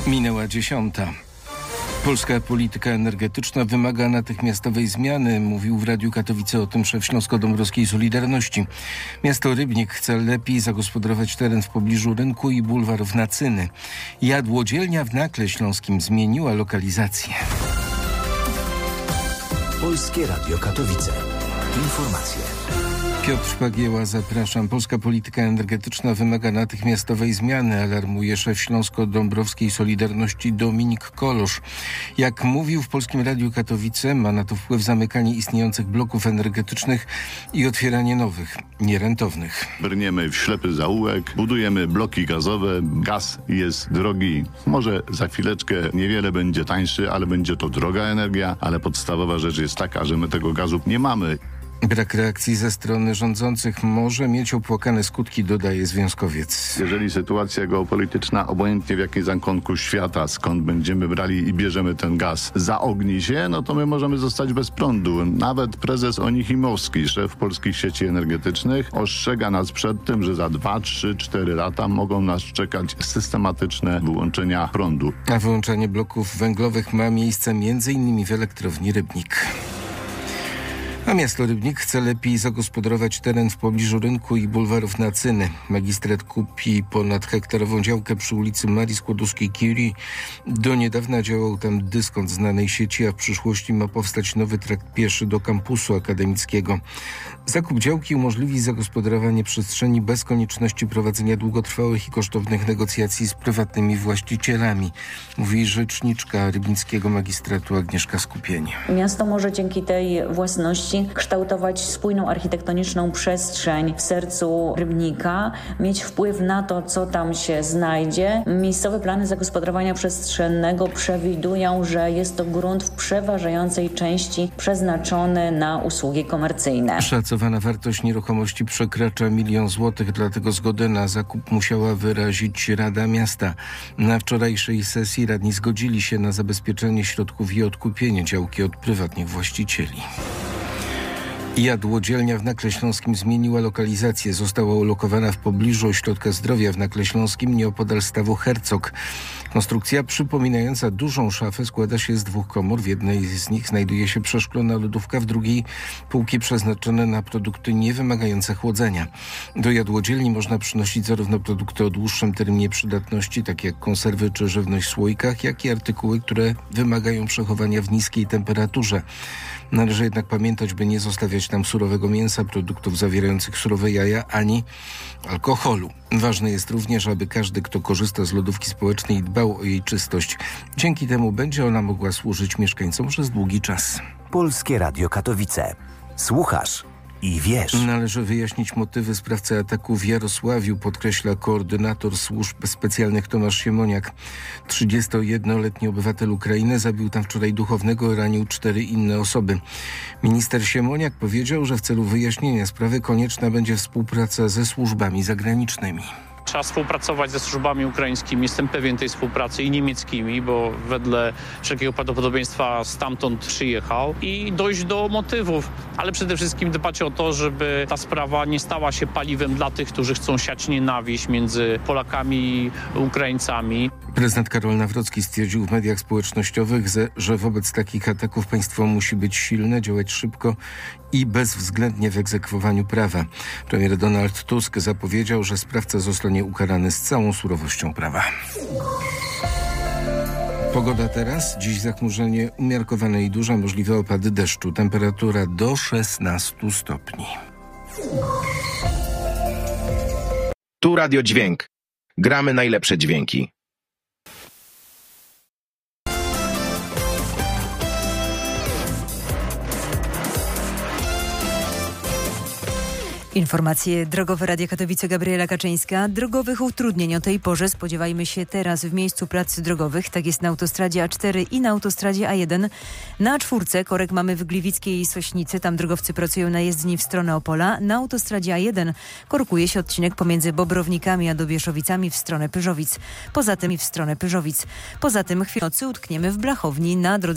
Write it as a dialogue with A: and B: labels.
A: Minęła 10. Polska polityka energetyczna wymaga natychmiastowej zmiany. Mówił w Radiu Katowice o tym szef Śląsko-Dąbrowskiej Solidarności. Miasto Rybnik chce lepiej zagospodarować teren w pobliżu rynku i bulwarów Nacyny. Jadłodzielnia w Nakle Śląskim zmieniła lokalizację.
B: Polskie Radio Katowice. Informacje.
A: Piotr Szpagieła, zapraszam. Polska polityka energetyczna wymaga natychmiastowej zmiany, alarmuje szef Śląsko-Dąbrowskiej Solidarności Dominik Kolosz. Jak mówił w Polskim Radiu Katowice, ma na to wpływ zamykanie istniejących bloków energetycznych i otwieranie nowych, nierentownych.
C: Brniemy w ślepy zaułek, budujemy bloki gazowe, gaz jest drogi. Może za chwileczkę niewiele będzie tańszy, ale będzie to droga energia, ale podstawowa rzecz jest taka, że my tego gazu nie mamy.
A: Brak reakcji ze strony rządzących może mieć opłakane skutki, dodaje związkowiec.
C: Jeżeli sytuacja geopolityczna, obojętnie w jakim zakątku świata, skąd będziemy brali i bierzemy ten gaz, zaogni się, no to my możemy zostać bez prądu. Nawet prezes Onichimowski, szef polskich sieci energetycznych, ostrzega nas przed tym, że za 2, 3, 4 lata mogą nas czekać systematyczne wyłączenia prądu.
A: A wyłączenie bloków węglowych ma miejsce m.in. w elektrowni Rybnik. A miasto Rybnik chce lepiej zagospodarować teren w pobliżu rynku i bulwarów Nacyny. Magistrat kupi ponad hektarową działkę przy ulicy Marii Skłodowskiej-Curie. Do niedawna działał tam dyskont znanej sieci, a w przyszłości ma powstać nowy trakt pieszy do kampusu akademickiego. Zakup działki umożliwi zagospodarowanie przestrzeni bez konieczności prowadzenia długotrwałych i kosztownych negocjacji z prywatnymi właścicielami, mówi rzeczniczka rybnickiego magistratu Agnieszka Skupień.
D: Miasto może dzięki tej własności kształtować spójną architektoniczną przestrzeń w sercu Rybnika, mieć wpływ na to, co tam się znajdzie. Miejscowe plany zagospodarowania przestrzennego przewidują, że jest to grunt w przeważającej części przeznaczony na usługi komercyjne.
A: Szacowana wartość nieruchomości przekracza 1 000 000 złotych, dlatego zgodę na zakup musiała wyrazić Rada Miasta. Na wczorajszej sesji radni zgodzili się na zabezpieczenie środków i odkupienie działki od prywatnych właścicieli. Jadłodzielnia w Nakle Śląskim zmieniła lokalizację. Została ulokowana w pobliżu ośrodka zdrowia w Nakle Śląskim, nieopodal stawu Hercog. Konstrukcja przypominająca dużą szafę składa się z 2 komór. W jednej z nich znajduje się przeszklona lodówka, w drugiej półki przeznaczone na produkty niewymagające chłodzenia. Do jadłodzielni można przynosić zarówno produkty o dłuższym terminie przydatności, takie jak konserwy czy żywność w słoikach, jak i artykuły, które wymagają przechowania w niskiej temperaturze. Należy jednak pamiętać, by nie zostawiać tam surowego mięsa, produktów zawierających surowe jaja ani alkoholu. Ważne jest również, aby każdy, kto korzysta z lodówki społecznej, dbał o jej czystość. Dzięki temu będzie ona mogła służyć mieszkańcom przez długi czas.
B: Polskie Radio Katowice. Słuchasz i wiesz.
A: Należy wyjaśnić motywy sprawcy ataku w Jarosławiu, podkreśla koordynator służb specjalnych Tomasz Siemoniak. 31-letni obywatel Ukrainy zabił tam wczoraj duchownego, ranił 4 inne osoby. Minister Siemoniak powiedział, że w celu wyjaśnienia sprawy konieczna będzie współpraca ze służbami zagranicznymi.
E: Trzeba współpracować ze służbami ukraińskimi, jestem pewien tej współpracy, i niemieckimi, bo wedle wszelkiego prawdopodobieństwa stamtąd przyjechał, i dojść do motywów, ale przede wszystkim dbać o to, żeby ta sprawa nie stała się paliwem dla tych, którzy chcą siać nienawiść między Polakami i Ukraińcami.
A: Prezydent Karol Nawrocki stwierdził w mediach społecznościowych, że wobec takich ataków państwo musi być silne, działać szybko i bezwzględnie w egzekwowaniu prawa. Premier Donald Tusk zapowiedział, że sprawca zostanie ukarany z całą surowością prawa. Pogoda teraz. Dziś zachmurzenie umiarkowane i duże, możliwe opady deszczu. Temperatura do 16 stopni.
F: Tu Radio Dźwięk. Gramy najlepsze dźwięki.
G: Informacje drogowe Radia Katowice, Gabriela Kaczyńska. Drogowych utrudnień o tej porze spodziewajmy się teraz w miejscu prac drogowych. Tak jest na autostradzie A4 i na autostradzie A1. Na A4 korek mamy w Gliwickiej i Sośnicy. Tam drogowcy pracują na jezdni w stronę Opola. Na autostradzie A1 korkuje się odcinek pomiędzy Bobrownikami a Dobieszowicami w stronę Pyrzowic. Poza tym chwilę nocy utkniemy w Blachowni na drodze